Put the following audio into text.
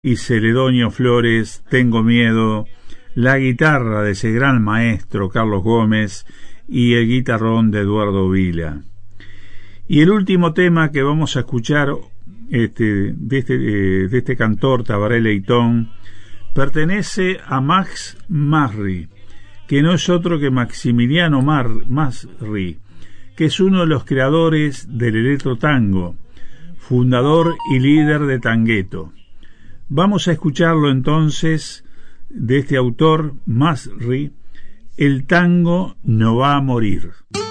y Celedonio Flores, Tengo Miedo, la guitarra de ese gran maestro Carlos Gómez y el guitarrón de Eduardo Vila. Y el último tema que vamos a escuchar de este cantor Tabaré Leitón pertenece a Max Masri, que no es otro que Maximiliano Masri, que es uno de los creadores del electro tango, fundador y líder de Tangueto. Vamos a escucharlo entonces de este autor Masri, El tango no va a morir.